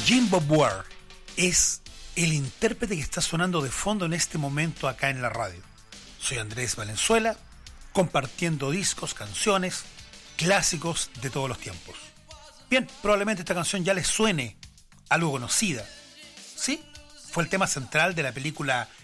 Jimbo Boer es el intérprete que está sonando de fondo en este momento acá en la radio. Soy Andrés Valenzuela, compartiendo discos, canciones, clásicos de todos los tiempos. Bien, probablemente esta canción ya les suene algo conocida. ¿Sí? Fue el tema central de la película